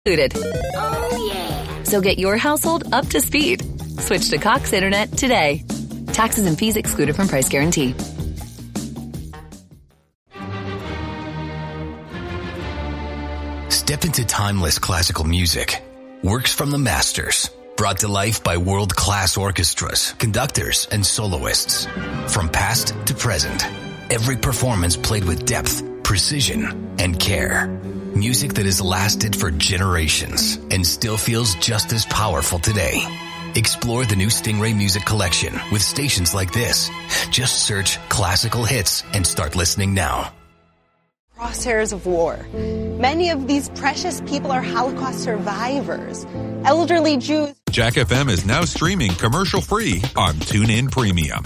included. Oh, yeah. So get your household up to speed. Switch to Cox Internet today. Taxes and fees excluded from price guarantee. Step into timeless classical music. Works from the masters. Brought to life by world-class orchestras, conductors, and soloists. From past to present. Every performance played with depth, precision, and care. Music that has lasted for generations and still feels just as powerful today. Explore the new Stingray Music Collection with stations like this. Just search classical hits and start listening now. Crosshairs of war. Many of these precious people are Holocaust survivors, elderly Jews. Jack FM is now streaming commercial-free on TuneIn Premium.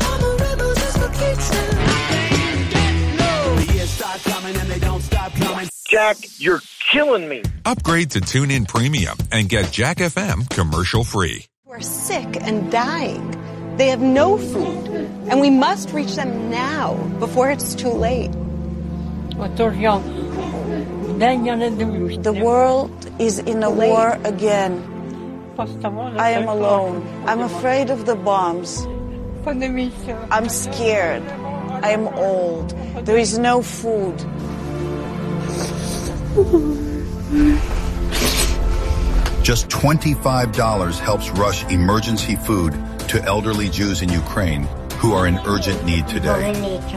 Jack, you're killing me. Upgrade to TuneIn Premium and get Jack FM commercial-free. Who are sick and dying. They have no food, and we must reach them now before it's too late. The world is in a war again. I am alone. I'm afraid of the bombs. I'm scared. I am old. There is no food. Just $25 helps rush emergency food to elderly Jews in Ukraine who are in urgent need today.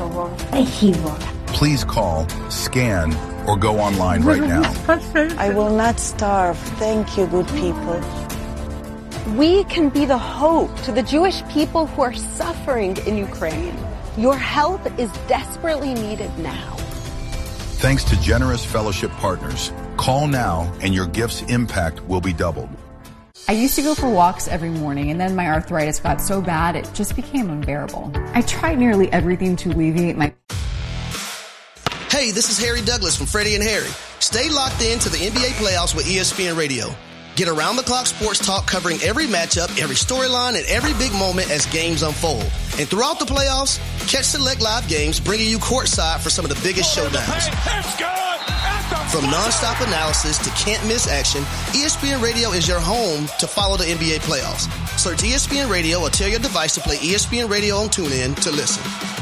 Please call, scan, or go online right now. I will not starve. Thank you, good people. We can be the hope to the Jewish people who are suffering in Ukraine. Your help is desperately needed now. Thanks to generous fellowship partners. Call now and your gift's impact will be doubled. I used to go for walks every morning, and then my arthritis got so bad it just became unbearable. I tried nearly everything to alleviate my... Hey, this is Harry Douglas from Freddie and Harry. Stay locked in to the NBA playoffs with ESPN Radio. Get around-the-clock sports talk covering every matchup, every storyline, and every big moment as games unfold. And throughout the playoffs, catch select live games bringing you courtside for some of the biggest showdowns. From nonstop analysis to can't-miss action, ESPN Radio is your home to follow the NBA playoffs. Search ESPN Radio or tell your device to play ESPN Radio on TuneIn to listen.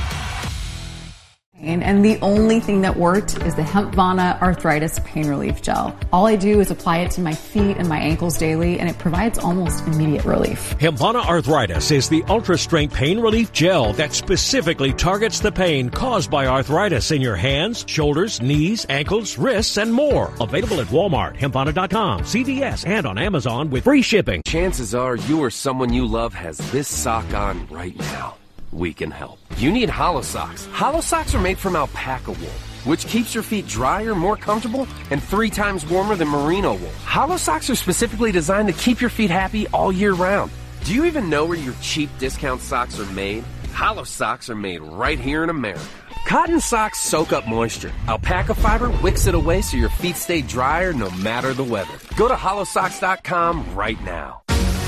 And the only thing that worked is the Hempvana Arthritis Pain Relief Gel. All I do is apply it to my feet and my ankles daily, and it provides almost immediate relief. Hempvana Arthritis is the ultra-strength pain relief gel that specifically targets the pain caused by arthritis in your hands, shoulders, knees, ankles, wrists, and more. Available at Walmart, Hempvana.com, CVS, and on Amazon with free shipping. Chances are you or someone you love has this sock on right now. We can help. You need Hollow Socks. Hollow Socks are made from alpaca wool, which keeps your feet drier, more comfortable, and 3 times warmer than merino wool. Hollow Socks are specifically designed to keep your feet happy all year round. Do you even know where your cheap discount socks are made? Hollow Socks are made right here in America. Cotton socks soak up moisture. Alpaca fiber wicks it away so your feet stay drier no matter the weather. Go to hollowsocks.com right now.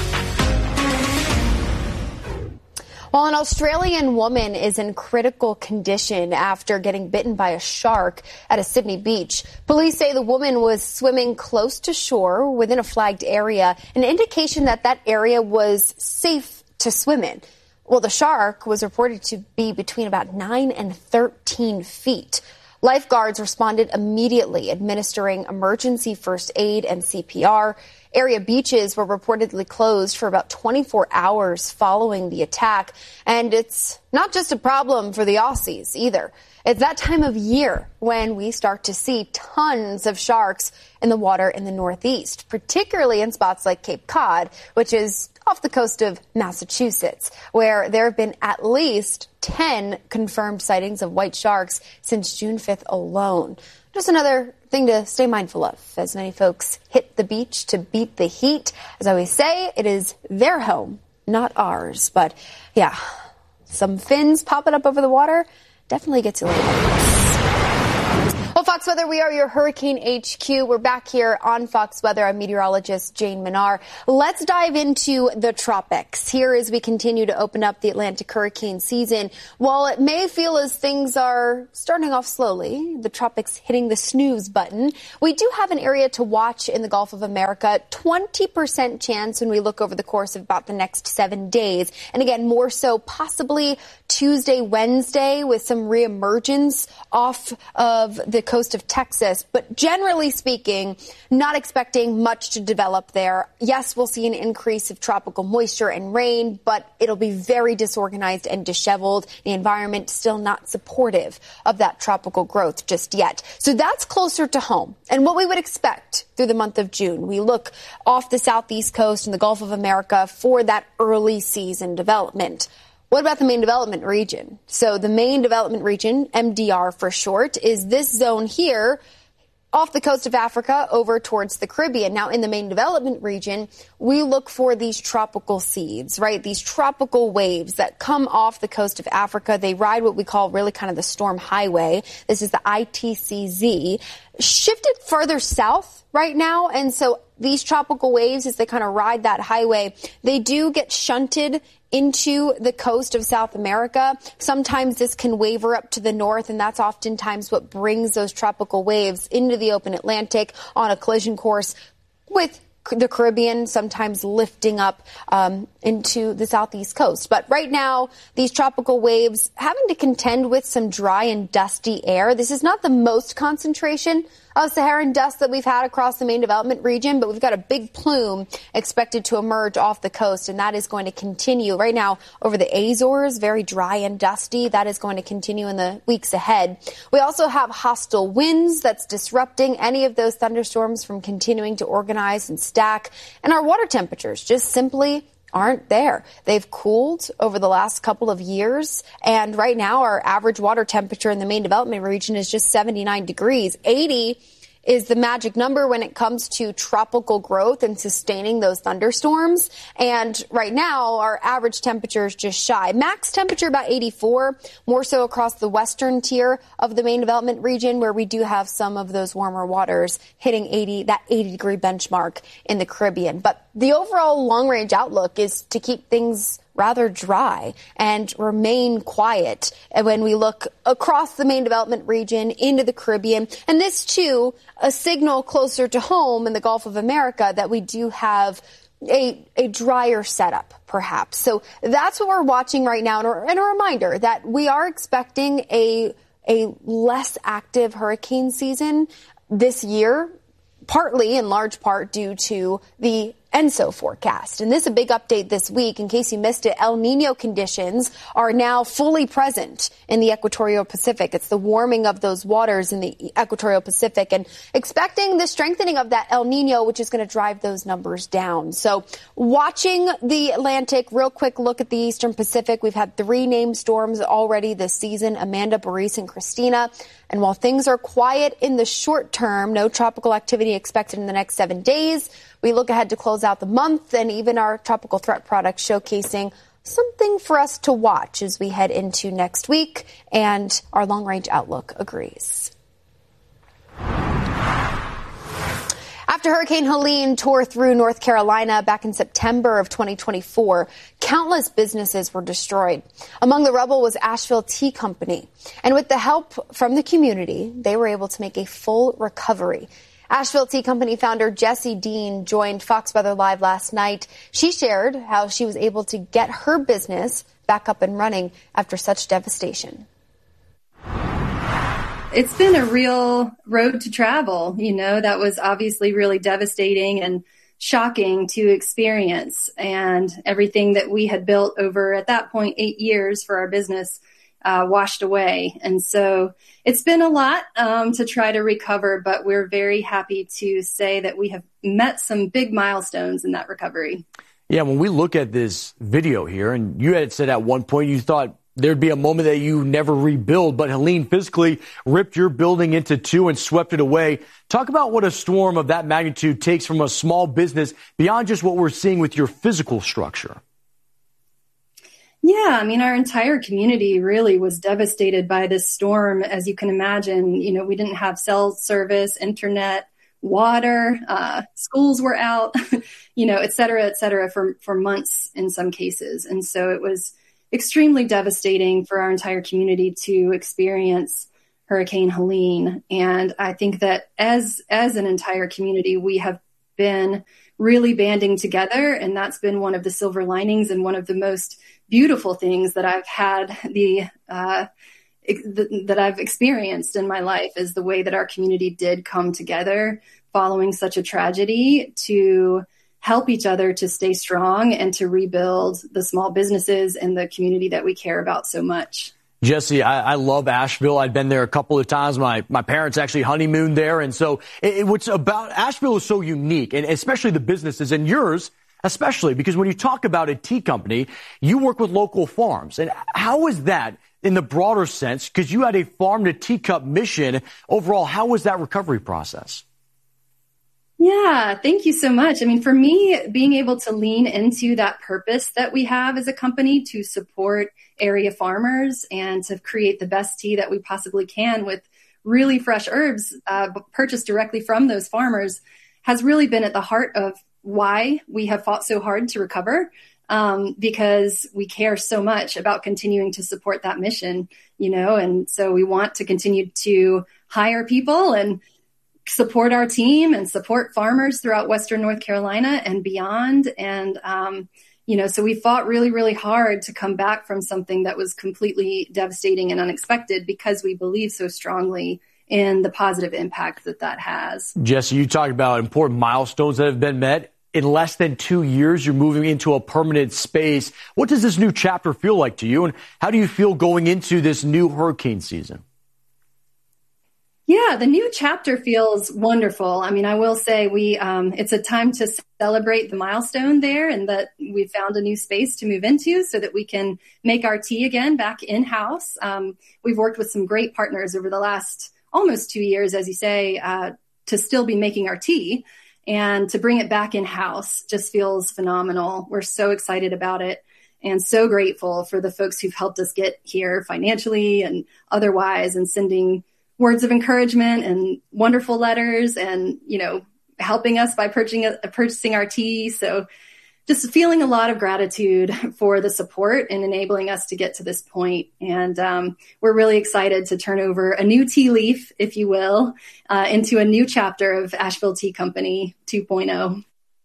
Well, an Australian woman is in critical condition after getting bitten by a shark at a Sydney beach. Police say the woman was swimming close to shore within a flagged area, an indication that that area was safe to swim in. Well, the shark was reported to be between about 9 and 13 feet. Lifeguards responded immediately, administering emergency first aid and CPR. Area beaches were reportedly closed for about 24 hours following the attack. And it's not just a problem for the Aussies either. It's that time of year when we start to see tons of sharks in the water in the Northeast, particularly in spots like Cape Cod, which is off the coast of Massachusetts, where there have been at least 10 confirmed sightings of white sharks since June 5th alone. Just another thing to stay mindful of as many folks hit the beach to beat the heat. As I always say, it is their home, not ours. But yeah, some fins popping up over the water definitely gets a little nervous. Well, Fox Weather, we are your Hurricane HQ. We're back here on Fox Weather. I'm meteorologist Jane Menard. Let's dive into the tropics. Here as we continue to open up the Atlantic hurricane season. While it may feel as things are starting off slowly, the tropics hitting the snooze button, we do have an area to watch in the Gulf of America. 20% chance when we look over the course of about the next 7 days. And again, more so possibly Tuesday, Wednesday with some reemergence off of the coast of Texas. But generally speaking, not expecting much to develop there. Yes, we'll see an increase of tropical moisture and rain, but it'll be very disorganized and disheveled. The environment still not supportive of that tropical growth just yet. So that's closer to home and what we would expect through the month of June. We look off the southeast coast and the Gulf of America for that early season development. What about the main development region? So the main development region, MDR for short, is this zone here off the coast of Africa over towards the Caribbean. Now, in the main development region, we look for these tropical seeds, right? These tropical waves that come off the coast of Africa. They ride what we call really kind of the storm highway. This is the ITCZ. Shifted further south right now. And so these tropical waves, as they kind of ride that highway, they do get shunted into the coast of South America. Sometimes this can waver up to the north, and that's oftentimes what brings those tropical waves into the open Atlantic on a collision course with the Caribbean, sometimes lifting up into the southeast coast. But right now, these tropical waves having to contend with some dry and dusty air. This is not the most concentration of Saharan dust that we've had across the main development region, but we've got a big plume expected to emerge off the coast, and that is going to continue right now over the Azores, very dry and dusty. That is going to continue in the weeks ahead. We also have hostile winds that's disrupting any of those thunderstorms from continuing to organize and stack, and our water temperatures just simply aren't there. They've cooled over the last couple of years, and right now our average water temperature in the main development region is just 79 degrees. 80 is the magic number when it comes to tropical growth and sustaining those thunderstorms. And right now, our average temperature is just shy. Max temperature about 84, more so across the western tier of the main development region, where we do have some of those warmer waters hitting 80, that 80-degree benchmark in the Caribbean. But the overall long-range outlook is to keep things rather dry and remain quiet when we look across the main development region into the Caribbean. And this, too, a signal closer to home in the Gulf of America that we do have a drier setup, perhaps. So that's what we're watching right now. And a reminder that we are expecting a less active hurricane season this year, partly in large part due to the ENSO forecast. And this is a big update this week. In case you missed it, El Nino conditions are now fully present in the equatorial Pacific. It's the warming of those waters in the equatorial Pacific, and expecting the strengthening of that El Nino, which is going to drive those numbers down. So watching the Atlantic, real quick look at the Eastern Pacific. We've had 3 named storms already this season, Amanda, Boris, and Christina. And while things are quiet in the short term, no tropical activity expected in the next 7 days, we look ahead to close out the month, and even our tropical threat product showcasing something for us to watch as we head into next week, and our long-range outlook agrees. After Hurricane Helene tore through North Carolina back in September of 2024, countless businesses were destroyed. Among the rubble was Asheville Tea Company. And with the help from the community, they were able to make a full recovery. Asheville Tea Company founder Jessie Dean joined Fox Weather Live last night. She shared how she was able to get her business back up and running after such devastation. It's been a real road to travel. You know, that was obviously really devastating and shocking to experience. And everything that we had built over, at that point, 8 years for our business washed away. And so it's been a lot to try to recover, but we're very happy to say that we have met some big milestones in that recovery. Yeah, when we look at this video here, and you had said at one point you thought there'd be a moment that you never rebuild, but Helene physically ripped your building into 2 and swept it away. Talk about what a storm of that magnitude takes from a small business beyond just what we're seeing with your physical structure. Yeah, I mean, our entire community really was devastated by this storm. As you can imagine, we didn't have cell service, internet, water, schools were out, et cetera, for months in some cases. And so it was extremely devastating for our entire community to experience Hurricane Helene. And I think that as an entire community, we have been really banding together. And that's been one of the silver linings and one of the most beautiful things that I've had that I've experienced in my life, is the way that our community did come together following such a tragedy to help each other to stay strong and to rebuild the small businesses and the community that we care about so much. Jesse, I love Asheville. I've been there a couple of times. My parents actually honeymooned there. And so what's about Asheville is so unique, and especially the businesses, and yours especially, because when you talk about a tea company, you work with local farms. And how is that in the broader sense? Because you had a farm to teacup mission. Overall, how was that recovery process? Yeah, thank you so much. I mean, for me, being able to lean into that purpose that we have as a company to support area farmers and to create the best tea that we possibly can with really fresh herbs purchased directly from those farmers has really been at the heart of why we have fought so hard to recover, because we care so much about continuing to support that mission, and so we want to continue to hire people and support our team and support farmers throughout Western North Carolina and beyond. And, so we fought really, really hard to come back from something that was completely devastating and unexpected, because we believe so strongly in the positive impact that has. Jesse, you talked about important milestones that have been met. In less than 2 years, you're moving into a permanent space. What does this new chapter feel like to you? And how do you feel going into this new hurricane season? Yeah, the new chapter feels wonderful. I mean, I will say it's a time to celebrate the milestone there, and that we found a new space to move into so that we can make our tea again back in-house. We've worked with some great partners over the last almost 2 years, as you say, to still be making our tea, and to bring it back in-house just feels phenomenal. We're so excited about it and so grateful for the folks who've helped us get here financially and otherwise, and sending words of encouragement and wonderful letters and, helping us by purchasing our tea. So just feeling a lot of gratitude for the support and enabling us to get to this point. And we're really excited to turn over a new tea leaf, if you will, into a new chapter of Asheville Tea Company 2.0.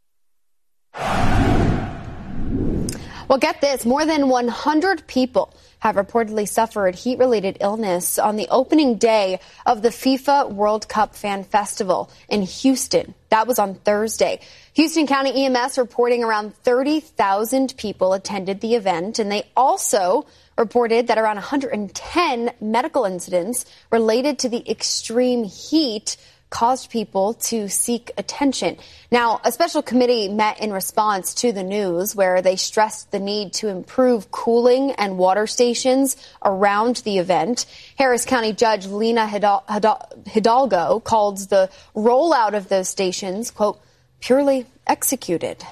Well, get this, more than 100 people have reportedly suffered heat-related illness on the opening day of the FIFA World Cup Fan Festival in Houston. That was on Thursday. Houston County EMS reporting around 30,000 people attended the event, and they also reported that around 110 medical incidents related to the extreme heat caused people to seek attention. Now, a special committee met in response to the news, where they stressed the need to improve cooling and water stations around the event. Harris County Judge Lena Hidalgo called the rollout of those stations, quote, purely executed.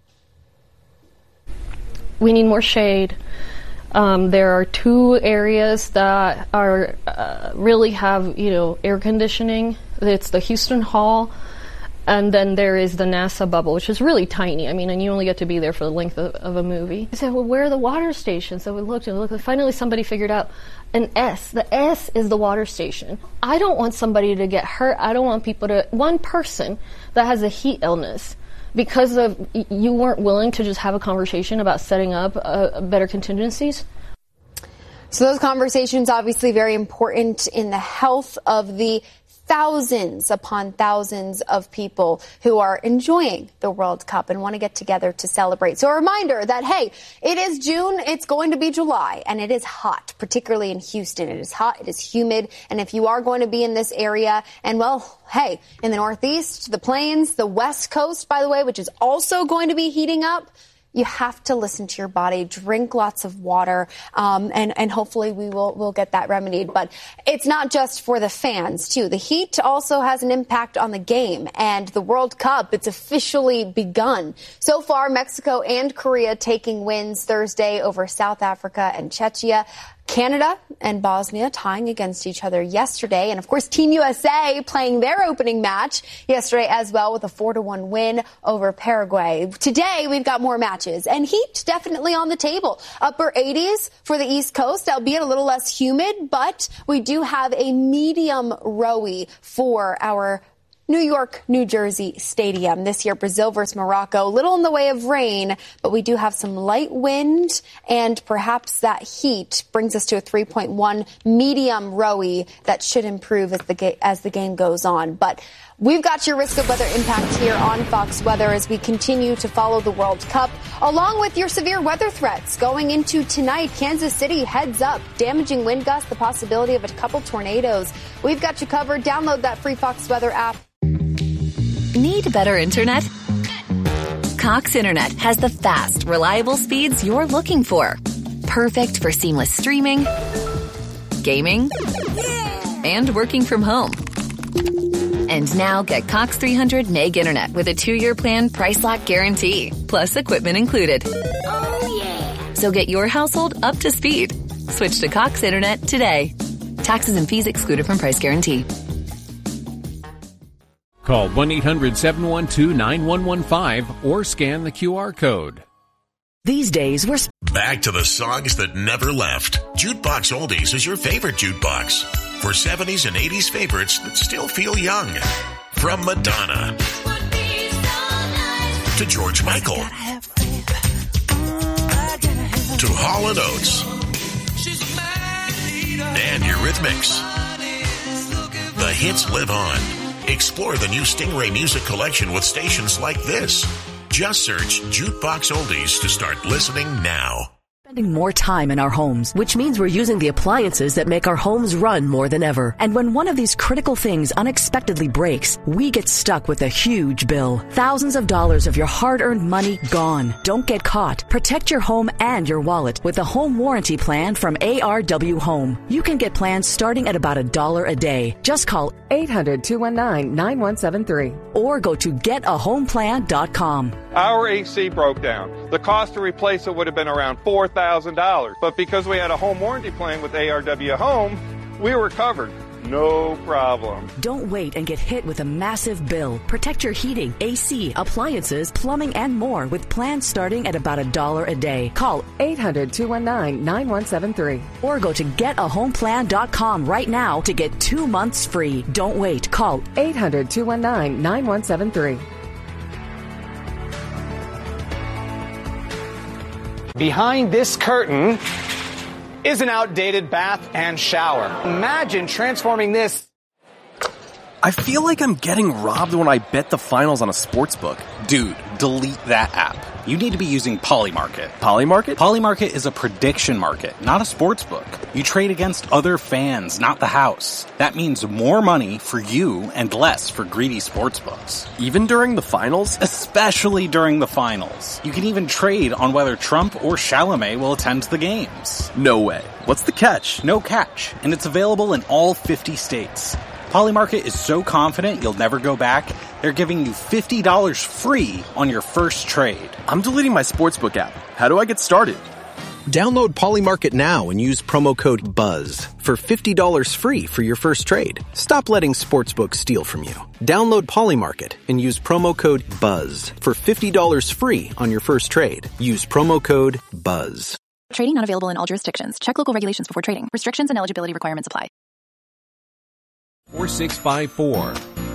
We need more shade. There are two areas that are really have, air conditioning. It's the Houston Hall, and then there is the NASA bubble, which is really tiny. I mean, and you only get to be there for the length of a movie. I said, well, where are the water stations? So we looked and finally somebody figured out an S. The S is the water station. I don't want somebody to get hurt. I don't want one person that has a heat illness, because of you weren't willing to just have a conversation about setting up better contingencies. So those conversations obviously very important in the health of the thousands upon thousands of people who are enjoying the World Cup and want to get together to celebrate. So a reminder that, hey, it is June, it's going to be July, and it is hot, particularly in Houston. It is hot, it is humid, and if you are going to be in this area, and well, hey, in the Northeast, the Plains, the West Coast, by the way, which is also going to be heating up, you have to listen to your body, drink lots of water, and hopefully we'll get that remedied. But it's not just for the fans, too. The heat also has an impact on the game, and the World Cup, it's officially begun. So far, Mexico and Korea taking wins Thursday over South Africa and Czechia. Canada and Bosnia tying against each other yesterday. And, of course, Team USA playing their opening match yesterday as well with a 4-1 win over Paraguay. Today, we've got more matches. And heat definitely on the table. Upper 80s for the East Coast, albeit a little less humid. But we do have a medium rowy for our New York, New Jersey Stadium. This year, Brazil versus Morocco. Little in the way of rain, but we do have some light wind, and perhaps that heat brings us to a 3.1 medium rowy that should improve as the game goes on. But we've got your risk of weather impact here on Fox Weather as we continue to follow the World Cup, along with your severe weather threats going into tonight. Kansas City heads up, damaging wind gusts, the possibility of a couple tornadoes. We've got you covered. Download that free Fox Weather app. Need better internet? Cox Internet has the fast, reliable speeds you're looking for. Perfect for seamless streaming, gaming, and working from home. And now get Cox 300 meg internet with a 2-year plan price lock guarantee, plus equipment included. Oh, yeah. So get your household up to speed. Switch to Cox Internet today. Taxes and fees excluded from price guarantee. Call 1-800-712-9115 or scan the QR code. These days, we're back to the songs that never left. Jukebox Oldies is your favorite jukebox for 70s and 80s favorites that still feel young. From Madonna to George Michael to Hall & Oates and Eurythmics. The hits live on. Explore the new Stingray Music Collection with stations like this. Just search Jukebox Oldies to start listening now. Spending more time in our homes, which means we're using the appliances that make our homes run more than ever. And when one of these critical things unexpectedly breaks, we get stuck with a huge bill. Thousands of dollars of your hard-earned money gone. Don't get caught. Protect your home and your wallet with a home warranty plan from ARW Home. You can get plans starting at about $1 a day. Just call 800-219-9173 or go to getahomeplan.com. Our AC broke down. The cost to replace it would have been around $4,000. But because we had a home warranty plan with ARW Home, we were covered. No problem. Don't wait and get hit with a massive bill. Protect your heating, AC, appliances, plumbing, and more with plans starting at about $1 a day. Call 800-219-9173 or go to getahomeplan.com right now to get 2 months free. Don't wait. Call 800-219-9173. Behind this curtain is an outdated bath and shower. Imagine transforming this. I feel like I'm getting robbed when I bet the finals on a sportsbook. Dude, delete that app. You need to be using Polymarket. Polymarket? Polymarket is a prediction market, not a sportsbook. You trade against other fans, not the house. That means more money for you and less for greedy sportsbooks. Even during the finals? Especially during the finals. You can even trade on whether Trump or Chalamet will attend the games. No way. What's the catch? No catch. And it's available in all 50 states. Polymarket is so confident you'll never go back, they're giving you $50 free on your first trade. I'm deleting my sportsbook app. How do I get started? Download Polymarket now and use promo code BUZZ for $50 free for your first trade. Stop letting sportsbooks steal from you. Download Polymarket and use promo code BUZZ for $50 free on your first trade. Use promo code BUZZ. Trading not available in all jurisdictions. Check local regulations before trading. Restrictions and eligibility requirements apply. 4654.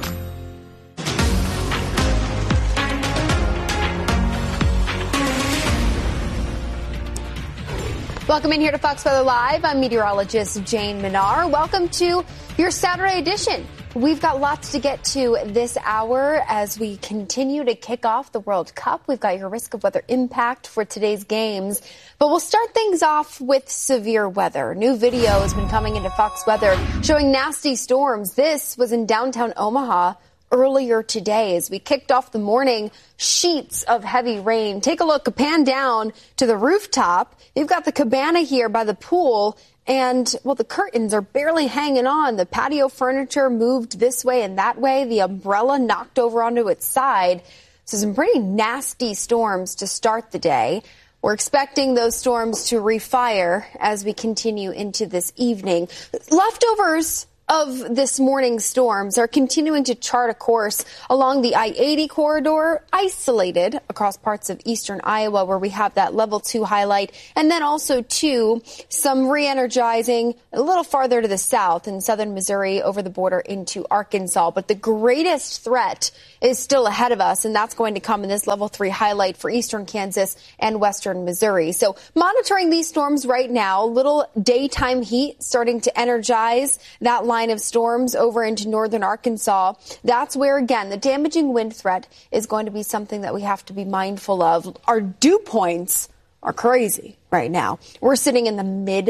Welcome in here to Fox Weather Live. I'm meteorologist Jane Minar. Welcome to your Saturday edition. We've got lots to get to this hour as we continue to kick off the World Cup. We've got your risk of weather impact for today's games. But we'll start things off with severe weather. New video has been coming into Fox Weather showing nasty storms. This was in downtown Omaha earlier today as we kicked off the morning. Sheets of heavy rain. Take a look, a pan down to the rooftop. You've got the cabana here by the pool. And, well, the curtains are barely hanging on. The patio furniture moved this way and that way. The umbrella knocked over onto its side. So some pretty nasty storms to start the day. We're expecting those storms to refire as we continue into this evening. Leftovers of this morning's storms are continuing to chart a course along the I-80 corridor, isolated across parts of eastern Iowa where we have that level 2 highlight, and then also, too, some re-energizing a little farther to the south in southern Missouri over the border into Arkansas. But the greatest threat is still ahead of us, and that's going to come in this level 3 highlight for eastern Kansas and western Missouri. So monitoring these storms right now, little daytime heat starting to energize that line of storms over into northern Arkansas. That's where, again, the damaging wind threat is going to be something that we have to be mindful of. Our dew points are crazy right now. We're sitting in the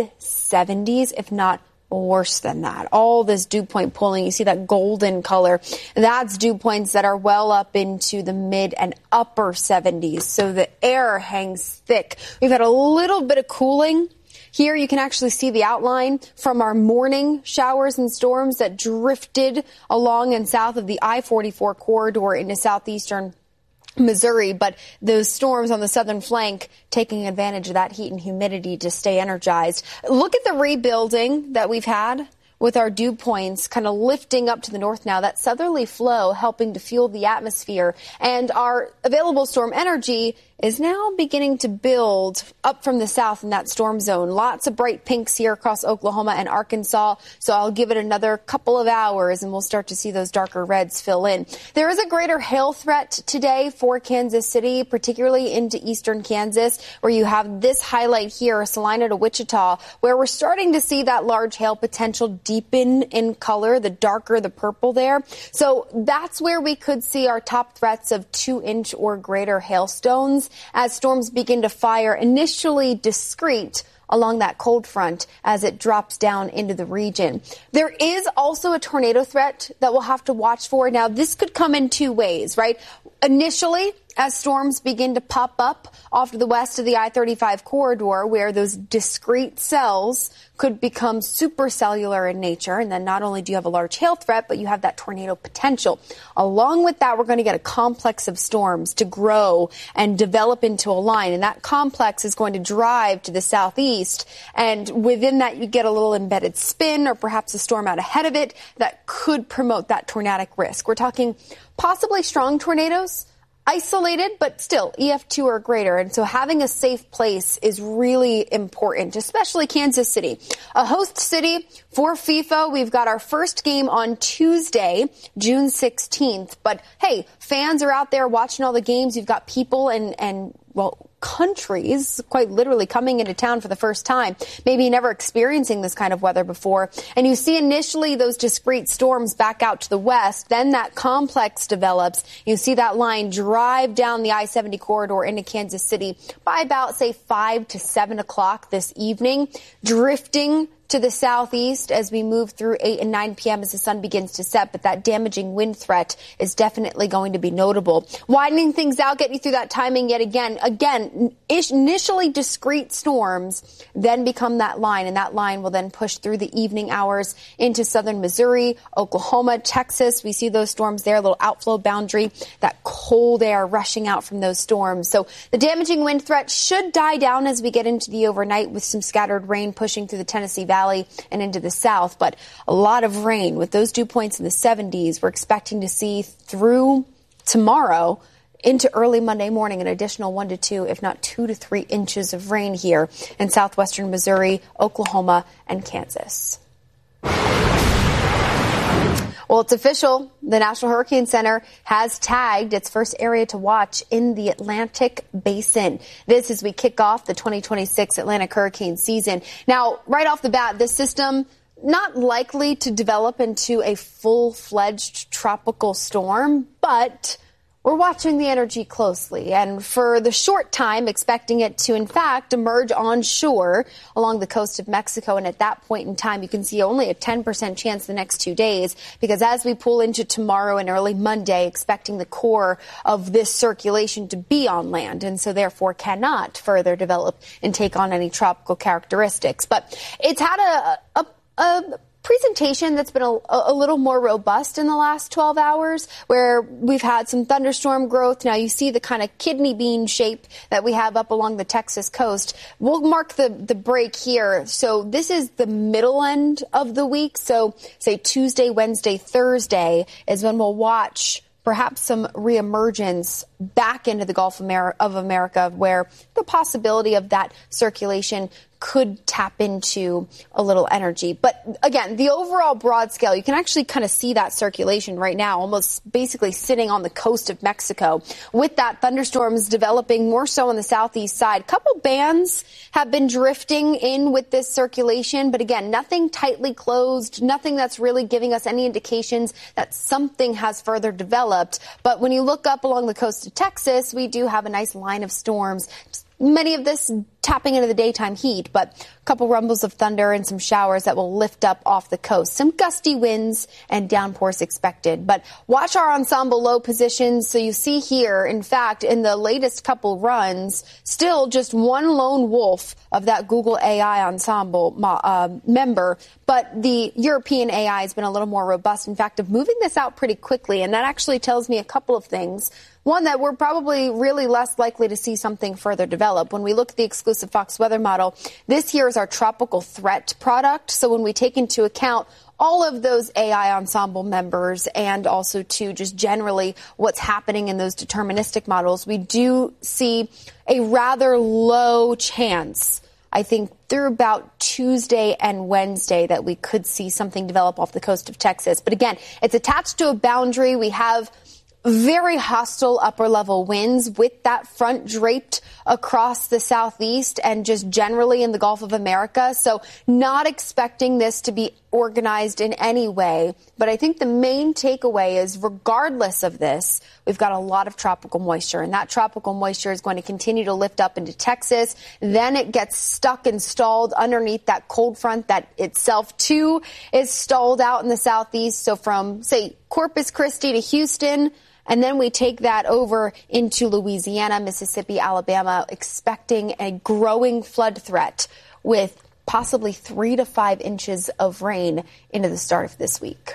mid-70s, if not worse than that. All this dew point pooling, you see that golden color, that's dew points that are well up into the mid and upper 70s. So the air hangs thick. We've had a little bit of cooling. Here you can actually see the outline from our morning showers and storms that drifted along and south of the I-44 corridor into southeastern Missouri, but those storms on the southern flank taking advantage of that heat and humidity to stay energized. Look at the rebuilding that we've had with our dew points kind of lifting up to the north now. That southerly flow helping to fuel the atmosphere, and our available storm energy is now beginning to build up from the south in that storm zone. Lots of bright pinks here across Oklahoma and Arkansas, so I'll give it another couple of hours and we'll start to see those darker reds fill in. There is a greater hail threat today for Kansas City, particularly into eastern Kansas, where you have this highlight here, Salina to Wichita, where we're starting to see that large hail potential deepen in color, the darker the purple there. So that's where we could see our top threats of 2-inch or greater hailstones as storms begin to fire, initially discrete along that cold front as it drops down into the region. There is also a tornado threat that we'll have to watch for. Now, this could come in two ways, right? Initially, as storms begin to pop up off to the west of the I-35 corridor, where those discrete cells could become supercellular in nature. And then not only do you have a large hail threat, but you have that tornado potential. Along with that, we're going to get a complex of storms to grow and develop into a line. And that complex is going to drive to the southeast. And within that, you get a little embedded spin or perhaps a storm out ahead of it that could promote that tornadic risk. We're talking possibly strong tornadoes, isolated, but still EF2 or greater. And so having a safe place is really important, especially Kansas City, a host city for FIFA. We've got our first game on Tuesday, June 16th. But hey, fans are out there watching all the games. You've got people and countries quite literally coming into town for the first time, maybe never experiencing this kind of weather before. And you see initially those discrete storms back out to the west, then that complex develops. You see that line drive down the I-70 corridor into Kansas City by about, say, 5 to 7 o'clock this evening, drifting to the southeast as we move through 8 and 9 p.m. as the sun begins to set, but that damaging wind threat is definitely going to be notable. Widening things out, getting you through that timing yet again, initially discrete storms then become that line, and that line will then push through the evening hours into southern Missouri, Oklahoma, Texas. We see those storms there, a little outflow boundary, that cold air rushing out from those storms. So the damaging wind threat should die down as we get into the overnight with some scattered rain pushing through the Tennessee Valley and into the south, but a lot of rain with those dew points in the 70s. We're expecting to see through tomorrow into early Monday morning an additional 1 to 2, if not 2 to 3 inches of rain here in southwestern Missouri, Oklahoma, and Kansas. Well, it's official. The National Hurricane Center has tagged its first area to watch in the Atlantic Basin. This as we kick off the 2026 Atlantic hurricane season. Now, right off the bat, this system not likely to develop into a full-fledged tropical storm, but We're watching the energy closely, and for the short time, expecting it to, in fact, emerge onshore along the coast of Mexico. And at that point in time, you can see only a 10% chance the next 2 days, because as we pull into tomorrow and early Monday, expecting the core of this circulation to be on land, and so therefore cannot further develop and take on any tropical characteristics. But it's had a presentation that's been a little more robust in the last 12 hours, where we've had some thunderstorm growth. Now you see the kind of kidney bean shape that we have up along the Texas coast. We'll mark the break here. So this is the middle end of the week. So say Tuesday, Wednesday, Thursday is when we'll watch perhaps some reemergence back into the Gulf of America, where the possibility of that circulation could tap into a little energy. But again, the overall broad scale, you can actually kind of see that circulation right now, almost basically sitting on the coast of Mexico. With that, thunderstorms developing more so on the southeast side. Couple bands have been drifting in with this circulation, but again, nothing tightly closed, nothing that's really giving us any indications that something has further developed. But when you look up along the coast of Texas, we do have a nice line of storms. Many of this tapping into the daytime heat, but a couple rumbles of thunder and some showers that will lift up off the coast. Some gusty winds and downpours expected. But watch our ensemble low positions. So you see here, in fact, in the latest couple runs, still just one lone wolf of that Google AI ensemble member. But the European AI has been a little more robust, in fact, of moving this out pretty quickly. And that actually tells me a couple of things. One, that we're probably really less likely to see something further develop. When we look at the exclusive Fox weather model, this here is our tropical threat product. So when we take into account all of those AI ensemble members and also to just generally what's happening in those deterministic models, we do see a rather low chance, I think, through about Tuesday and Wednesday, that we could see something develop off the coast of Texas. But again, it's attached to a boundary. We have very hostile upper level winds with that front draped across the southeast and just generally in the Gulf of America. So not expecting this to be organized in any way. But I think the main takeaway is, regardless of this, we've got a lot of tropical moisture, and that tropical moisture is going to continue to lift up into Texas. Then it gets stuck and stalled underneath that cold front that itself too is stalled out in the southeast. So from, say, Corpus Christi to Houston, and then we take that over into Louisiana, Mississippi, Alabama, expecting a growing flood threat with possibly 3 to 5 inches of rain into the start of this week.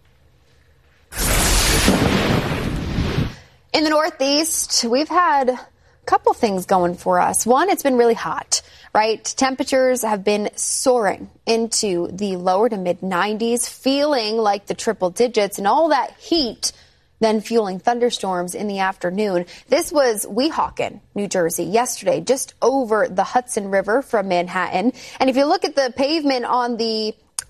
In the Northeast, we've had a couple things going for us. One, it's been really hot, right? Temperatures have been soaring into the lower to mid 90s, feeling like the triple digits, and all that heat then fueling thunderstorms in the afternoon. This was Weehawken, New Jersey, yesterday, just over the Hudson River from Manhattan. And if you look at the pavement on the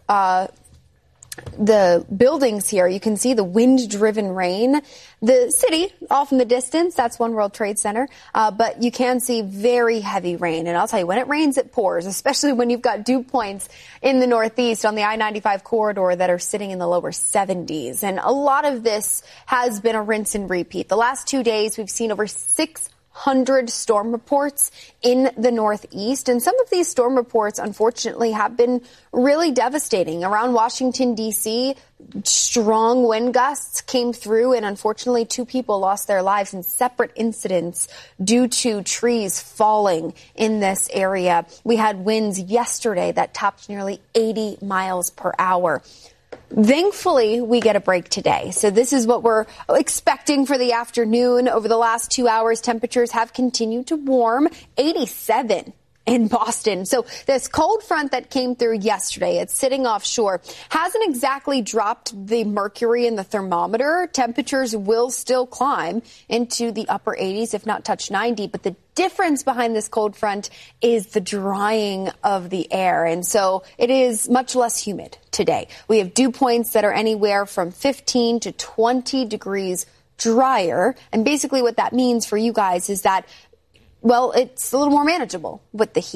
buildings here, you can see the wind-driven rain. The city, off in the distance, that's One World Trade Center, but you can see very heavy rain. And I'll tell you, when it rains, it pours, especially when you've got dew points in the Northeast on the I-95 corridor that are sitting in the lower 70s. And a lot of this has been a rinse and repeat. The last 2 days, we've seen over 600 storm reports in the Northeast. And some of these storm reports, unfortunately, have been really devastating. Around Washington, D.C., strong wind gusts came through, and unfortunately 2 people lost their lives in separate incidents due to trees falling in this area. We had winds yesterday that topped nearly 80 miles per hour. Thankfully, we get a break today. So this is what we're expecting for the afternoon. Over the last 2 hours, temperatures have continued to warm, 87 in Boston. So this cold front that came through yesterday, it's sitting offshore, hasn't exactly dropped the mercury in the thermometer. Temperatures will still climb into the upper 80s, if not touch 90. But the difference behind this cold front is the drying of the air. And so it is much less humid today. We have dew points that are anywhere from 15 to 20 degrees drier. And basically what that means for you guys is that, well, it's a little more manageable with the heat.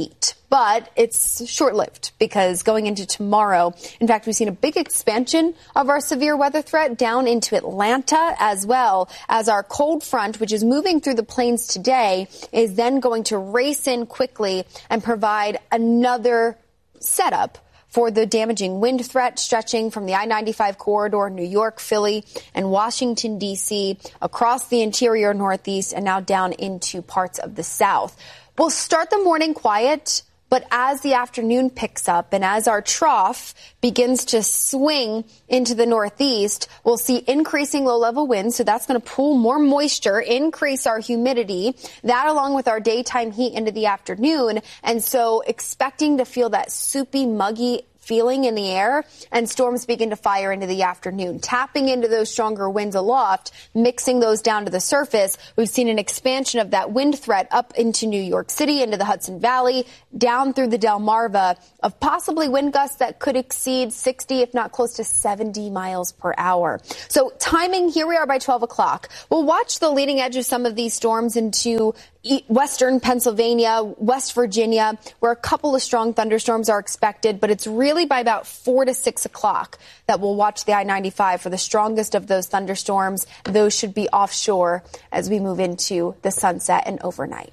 but it's short-lived because going into tomorrow, in fact, we've seen a big expansion of our severe weather threat down into Atlanta, as well as our cold front, which is moving through the plains today, is then going to race in quickly and provide another setup for the damaging wind threat stretching from the I-95 corridor, New York, Philly, and Washington, D.C., across the interior Northeast and now down into parts of the South. We'll start the morning quiet, but as the afternoon picks up and as our trough begins to swing into the Northeast, we'll see increasing low-level winds, so that's going to pull more moisture, increase our humidity, that along with our daytime heat into the afternoon, and so expecting to feel that soupy, muggy feeling in the air, and storms begin to fire into the afternoon. Tapping into those stronger winds aloft, mixing those down to the surface, we've seen an expansion of that wind threat up into New York City, into the Hudson Valley, down through the Delmarva, of possibly wind gusts that could exceed 60, if not close to 70 miles per hour. So timing, here we are by 12 o'clock. We'll watch the leading edge of some of these storms into western Pennsylvania, West Virginia, where a couple of strong thunderstorms are expected, but it's really by about 4 to 6 o'clock that we'll watch the I-95 for the strongest of those thunderstorms. Those should be offshore as we move into the sunset and overnight.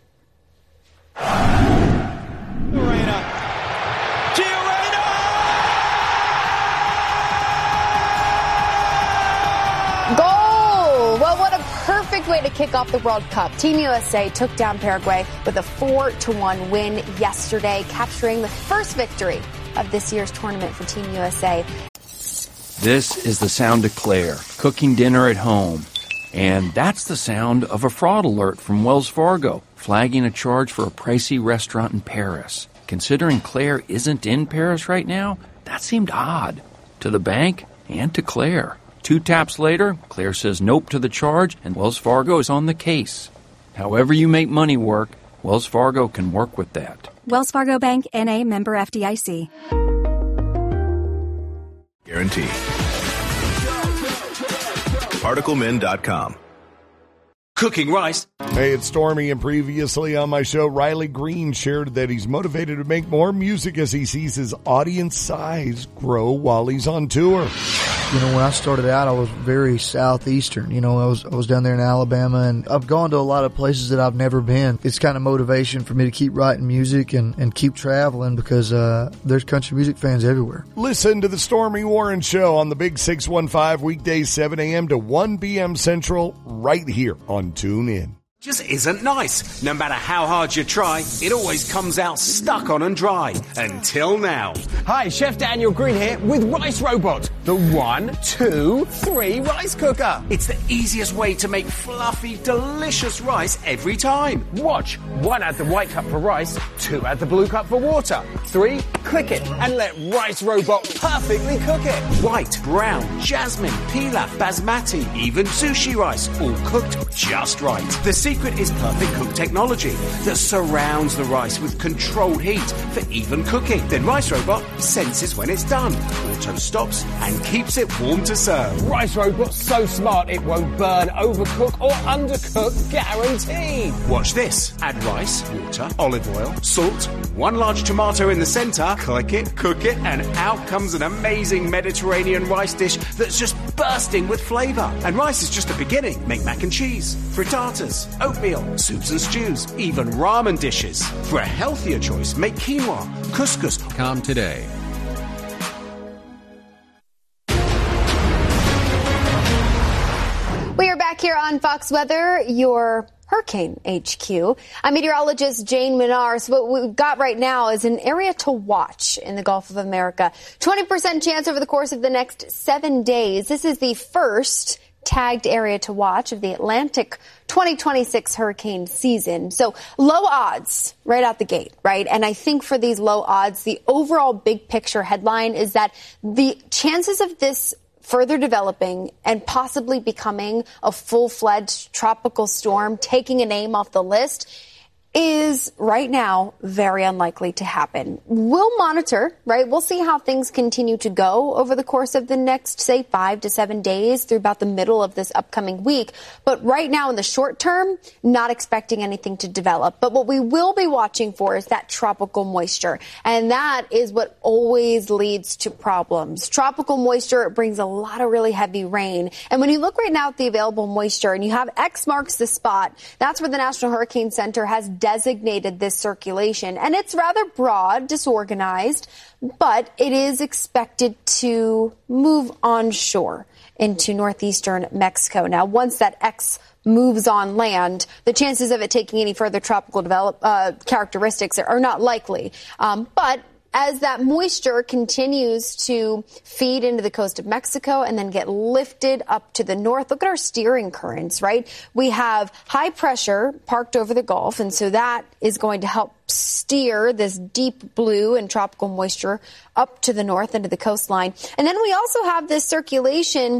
Goal! Well, what a perfect way to kick off the World Cup. Team USA took down Paraguay with a 4-1 win yesterday, capturing the first victory of this year's tournament for Team USA. This is the sound of Claire, cooking dinner at home. And that's the sound of a fraud alert from Wells Fargo, flagging a charge for a pricey restaurant in Paris. Considering Claire isn't in Paris right now, that seemed odd to the bank and to Claire. 2 taps later, Claire says nope to the charge, and Wells Fargo is on the case. However you make money work, Wells Fargo can work with that. Wells Fargo Bank, N.A., member FDIC. Guaranteed. ParticleMin.com. Cooking rice. Hey, it's Stormy, and previously on my show, Riley Green shared that he's motivated to make more music as he sees his audience size grow while he's on tour. You know, when I started out, I was very southeastern. You know, I was down there in Alabama, and I've gone to a lot of places that I've never been. It's kind of motivation for me to keep writing music and keep traveling because there's country music fans everywhere. Listen to the Stormy Warren Show on the Big 615 weekdays 7 a.m. to 1 p.m. Central right here on TuneIn. Just isn't nice. No matter how hard you try, it always comes out stuck on and dry. Until now. Hi, Chef Daniel Green here with Rice Robot, the 1, 2, 3 rice cooker. It's the easiest way to make fluffy, delicious rice every time. Watch. 1, add the white cup for rice. 2, add the blue cup for water. 3, click it and let Rice Robot perfectly cook it. White, brown, jasmine, pilaf, basmati, even sushi rice, all cooked just right. The secret is Perfect Cook technology that surrounds the rice with controlled heat for even cooking. Then Rice Robot senses when it's done, auto stops, and keeps it warm to serve. Rice Robot's so smart it won't burn, overcook, or undercook, guaranteed. Watch this. Add rice, water, olive oil, salt, 1 large tomato in the center, click it, cook it, and out comes an amazing Mediterranean rice dish that's just bursting with flavor. And rice is just the beginning. Make mac and cheese, frittatas, oatmeal, soups and stews, even ramen dishes. For a healthier choice, make quinoa, couscous. Come today. We are back here on Fox Weather, your Hurricane HQ. I'm meteorologist Jane Menard. So what we've got right now is an area to watch in the Gulf of America. 20% chance over the course of the next 7 days. This is the first tagged area to watch of the Atlantic 2026 hurricane season. So low odds right out the gate, right? And I think for these low odds, the overall big picture headline is that the chances of this further developing and possibly becoming a full-fledged tropical storm, taking a name off the list, is right now very unlikely to happen. We'll monitor, right? We'll see how things continue to go over the course of the next, say, 5 to 7 days through about the middle of this upcoming week. But right now in the short term, not expecting anything to develop. But what we will be watching for is that tropical moisture. And that is what always leads to problems. Tropical moisture brings a lot of really heavy rain. And when you look right now at the available moisture and you have X marks the spot, that's where the National Hurricane Center has designated this circulation. And it's rather broad, disorganized, but it is expected to move onshore into northeastern Mexico. Now, once that X moves on land, the chances of it taking any further tropical characteristics are not likely. But as that moisture continues to feed into the coast of Mexico and then get lifted up to the north, look at our steering currents, right? We have high pressure parked over the Gulf, and so that is going to help steer this deep blue and tropical moisture up to the north into the coastline. And then we also have this circulation,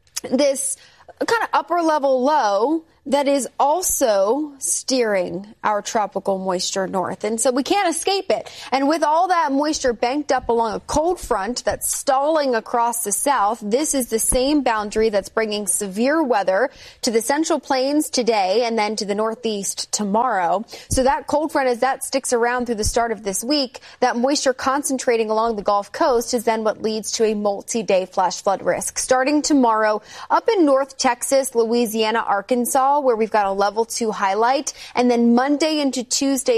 this kind of upper level low that is also steering our tropical moisture north. And so we can't escape it. And with all that moisture banked up along a cold front that's stalling across the south, this is the same boundary that's bringing severe weather to the Central Plains today and then to the Northeast tomorrow. So that cold front, as that sticks around through the start of this week, that moisture concentrating along the Gulf Coast is then what leads to a multi-day flash flood risk. Starting tomorrow up in North Texas, Louisiana, Arkansas, where we've got a level 2 highlight, and then Monday into Tuesday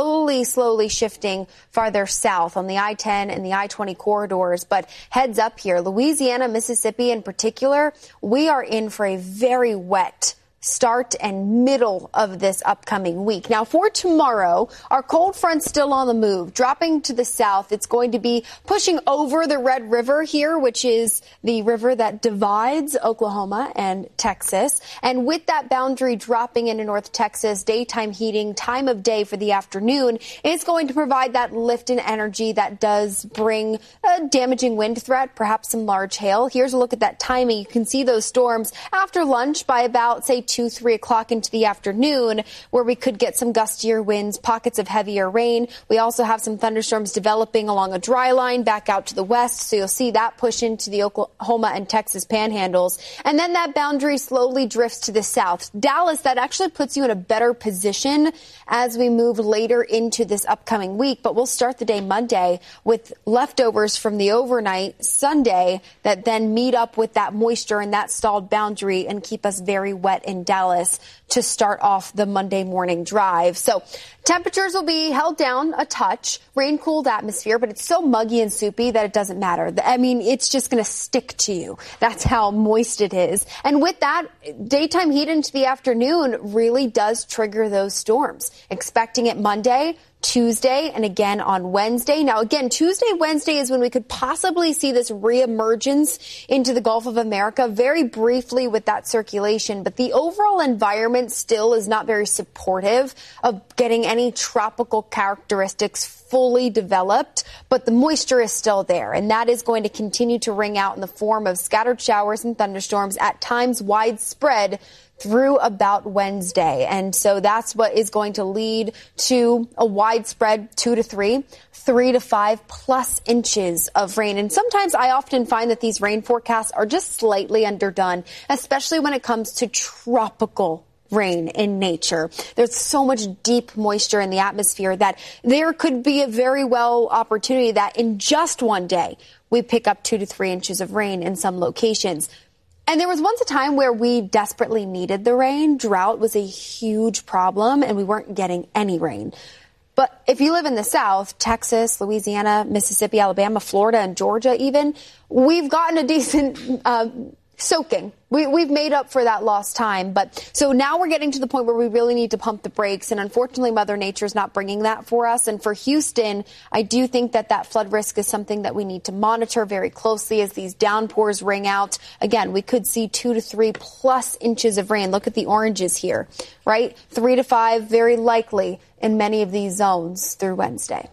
slowly shifting farther south on the I-10 and the I-20 corridors. But heads up here, Louisiana, Mississippi in particular, we are in for a very wet start and middle of this upcoming week. Now, for tomorrow, our cold front's still on the move, dropping to the south. It's going to be pushing over the Red River here, which is the river that divides Oklahoma and Texas. And with that boundary dropping into North Texas, daytime heating, time of day for the afternoon is going to provide that lift in energy that does bring a damaging wind threat, perhaps some large hail. Here's a look at that timing. You can see those storms after lunch by about, say, 2-3 o'clock into the afternoon, where we could get some gustier winds, pockets of heavier rain. We also have some thunderstorms developing along a dry line back out to the west, so you'll see that push into the Oklahoma and Texas panhandles. And then that boundary slowly drifts to the south. Dallas, that actually puts you in a better position as we move later into this upcoming week, but we'll start the day Monday with leftovers from the overnight Sunday that then meet up with that moisture and that stalled boundary and keep us very wet in Dallas to start off the Monday morning drive. So temperatures will be held down a touch, rain-cooled atmosphere, but it's so muggy and soupy that it doesn't matter. I mean, it's just going to stick to you. That's how moist it is. And with that, daytime heat into the afternoon really does trigger those storms. Expecting it Monday, Tuesday, and again on Wednesday. Now, again, Tuesday, Wednesday is when we could possibly see this reemergence into the Gulf of America very briefly with that circulation. But the overall environment still is not very supportive of getting any tropical characteristics fully developed, but the moisture is still there, and that is going to continue to ring out in the form of scattered showers and thunderstorms, at times widespread through about Wednesday. And so that's what is going to lead to a widespread 2 to 3, 3 to 5 plus inches of rain. And sometimes I often find that these rain forecasts are just slightly underdone, especially when it comes to tropical rain in nature. There's so much deep moisture in the atmosphere that there could be a very well opportunity that in just one day we pick up 2 to 3 inches of rain in some locations. And there was once a time where we desperately needed the rain. Drought was a huge problem, and we weren't getting any rain. But if you live in the South, Texas, Louisiana, Mississippi, Alabama, Florida, and Georgia even, we've gotten a decent soaking. We've made up for that lost time. But so now we're getting to the point where we really need to pump the brakes. And unfortunately, Mother Nature's not bringing that for us. And for Houston, I do think that flood risk is something that we need to monitor very closely as these downpours ring out. Again, we could see 2 to 3 plus inches of rain. Look at the oranges here, right? 3 to 5, very likely in many of these zones through Wednesday.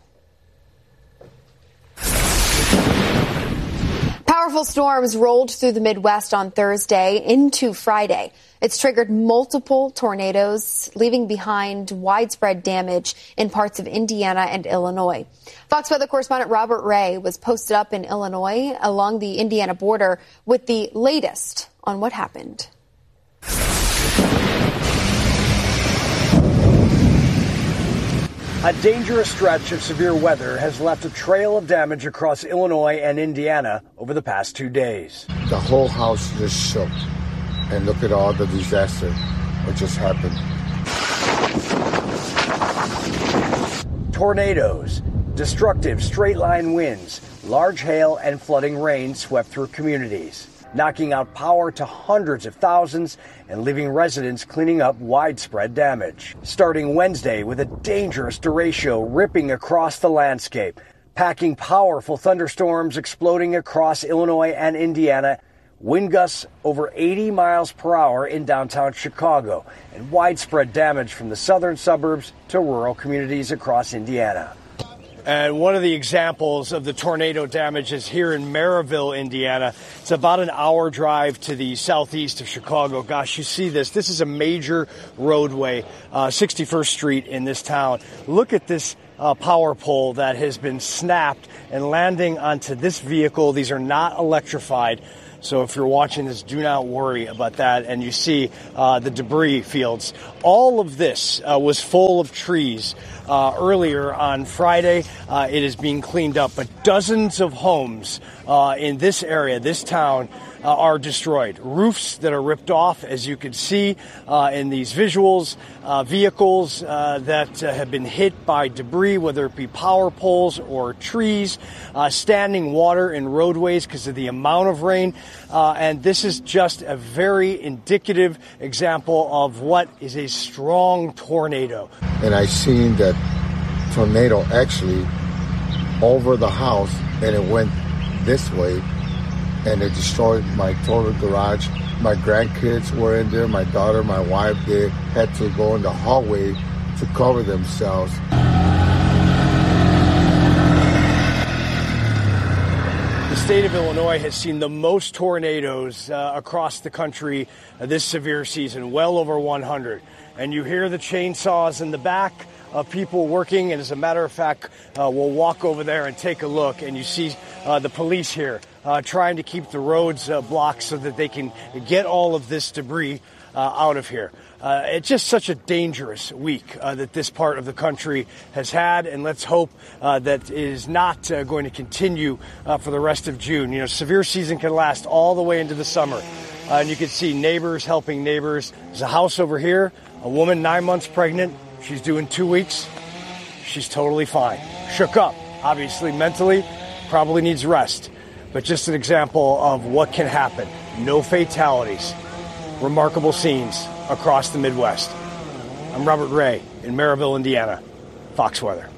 Powerful storms rolled through the Midwest on Thursday into Friday. It's triggered multiple tornadoes, leaving behind widespread damage in parts of Indiana and Illinois. Fox Weather correspondent Robert Ray was posted up in Illinois along the Indiana border with the latest on what happened. A dangerous stretch of severe weather has left a trail of damage across Illinois and Indiana over the past 2 days. The whole house just shook. And look at all the disaster that just happened. Tornadoes, destructive straight-line winds, large hail, and flooding rain swept through communities, knocking out power to hundreds of thousands and leaving residents cleaning up widespread damage. Starting Wednesday with a dangerous derecho ripping across the landscape, packing powerful thunderstorms exploding across Illinois and Indiana, wind gusts over 80 miles per hour in downtown Chicago, and widespread damage from the southern suburbs to rural communities across Indiana. And one of the examples of the tornado damage is here in Maryville, Indiana. It's about an hour drive to the southeast of Chicago. Gosh, you see this. This is a major roadway, 61st Street in this town. Look at this power pole that has been snapped and landing onto this vehicle. These are not electrified. So if you're watching this, do not worry about that. And you see the debris fields. All of this was full of trees earlier on Friday. It is being cleaned up. But dozens of homes in this area, this town, are destroyed. Roofs that are ripped off, as you can see in these visuals. Vehicles that have been hit by debris, whether it be power poles or trees. Standing water in roadways because of the amount of rain. And this is just a very indicative example of what is a strong tornado. And I seen that tornado actually over the house, and it went this way, and it destroyed my total garage. My grandkids were in there, my daughter, my wife, they had to go in the hallway to cover themselves. The state of Illinois has seen the most tornadoes across the country this severe season, well over 100. And you hear the chainsaws in the back of people working, and as a matter of fact, we'll walk over there and take a look, and you see the police here trying to keep the roads blocked so that they can get all of this debris out of here. It's just such a dangerous week that this part of the country has had, and let's hope that it is not going to continue for the rest of June. You know, severe season can last all the way into the summer, and you can see neighbors helping neighbors. There's a house over here, a woman 9 months pregnant. She's due in 2 weeks. She's totally fine. Shook up, obviously, mentally, probably needs rest. But just an example of what can happen. No fatalities. Remarkable scenes across the Midwest. I'm Robert Ray in Maryville, Indiana. Fox Weather.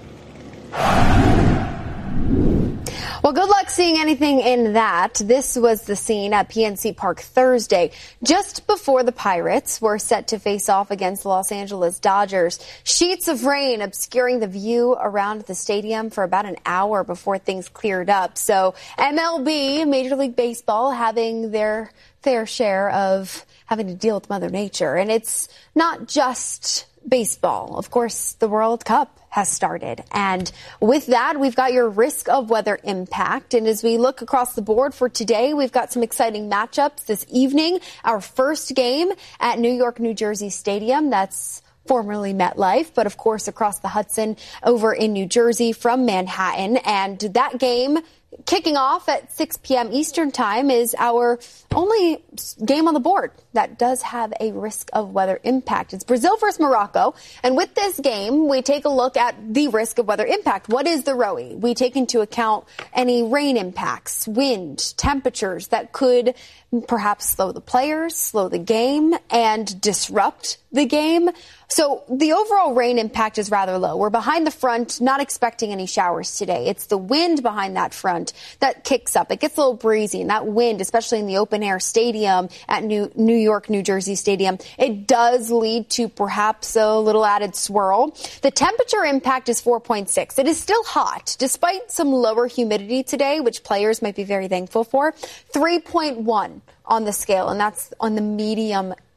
Well, good luck seeing anything in that. This was the scene at PNC Park Thursday, just before the Pirates were set to face off against the Los Angeles Dodgers. Sheets of rain obscuring the view around the stadium for about an hour before things cleared up. So MLB, Major League Baseball, having their fair share of having to deal with Mother Nature. And it's not just baseball. Of course, the World Cup has started. And with that, we've got your risk of weather impact. And as we look across the board for today, we've got some exciting matchups this evening. Our first game at New York, New Jersey Stadium. That's formerly MetLife, but of course across the Hudson over in New Jersey from Manhattan. And that game kicking off at 6 p.m. Eastern time is our only game on the board that does have a risk of weather impact. It's Brazil versus Morocco. And with this game, we take a look at the risk of weather impact. What is the ROE? We take into account any rain impacts, wind, temperatures that could perhaps slow the players, slow the game, and disrupt the game. So the overall rain impact is rather low. We're behind the front, not expecting any showers today. It's the wind behind that front that kicks up. It gets a little breezy, and that wind, especially in the open air stadium at New York, New Jersey Stadium, it does lead to perhaps a little added swirl. The temperature impact is 4.6. It is still hot, despite some lower humidity today, which players might be very thankful for. 3.1 on the scale, and that's on the medium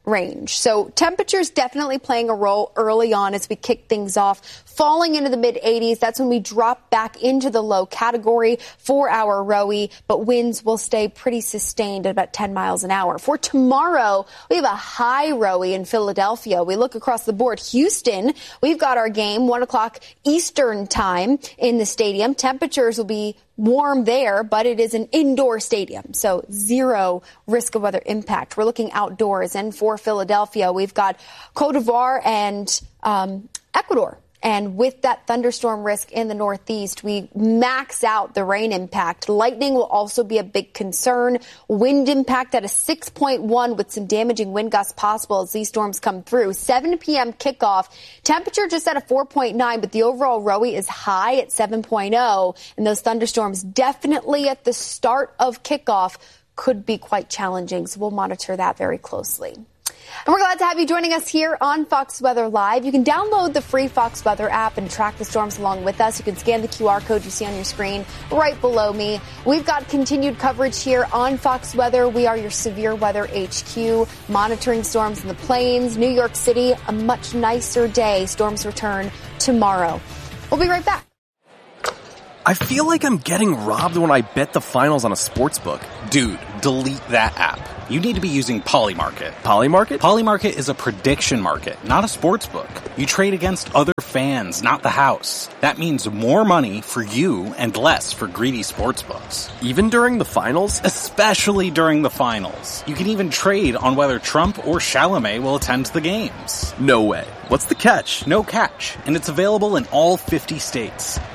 range. So temperatures definitely playing a role early on as we kick things off, falling into the mid-80s. That's when we drop back into the low category for our Roe, but winds will stay pretty sustained at about 10 miles an hour. For tomorrow, we have a high Roe in Philadelphia. We look across the board. Houston, we've got our game 1 o'clock Eastern time in the stadium. Temperatures will be warm there, but it is an indoor stadium, so zero risk of weather impact. We're looking outdoors. And for Philadelphia, we've got Cote d'Ivoire and Ecuador. And with that thunderstorm risk in the northeast, we max out the rain impact. Lightning will also be a big concern. Wind impact at a 6.1 with some damaging wind gusts possible as these storms come through. 7 p.m. kickoff. Temperature just at a 4.9, but the overall Roe is high at 7.0. And those thunderstorms definitely at the start of kickoff could be quite challenging. So we'll monitor that very closely. And we're glad to have you joining us here on Fox Weather Live. You can download the free Fox Weather app and track the storms along with us. You can scan the QR code you see on your screen right below me. We've got continued coverage here on Fox Weather. We are your severe weather HQ, monitoring storms in the plains. New York City, a much nicer day. Storms return tomorrow. We'll be right back. I feel like I'm getting robbed when I bet the finals on a sportsbook. Dude, delete that app. You need to be using Polymarket. Polymarket? Polymarket is a prediction market, not a sports book. You trade against other fans, not the house. That means more money for you and less for greedy sports books. Even during the finals? Especially during the finals. You can even trade on whether Trump or Chalamet will attend the games. No way. What's the catch? No catch, and it's available in all 50 states.